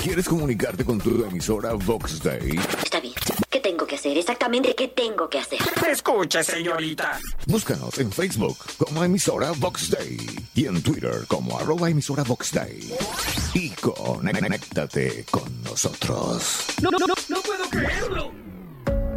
¿Quieres comunicarte con tu emisora Vox Day? Está bien. ¿Qué tengo que hacer? Exactamente, ¿qué tengo que hacer? Escuche, señorita. Búscanos en Facebook como emisora Vox Day y en Twitter como @emisora Vox Day. Y conéctate con nosotros. No puedo creerlo.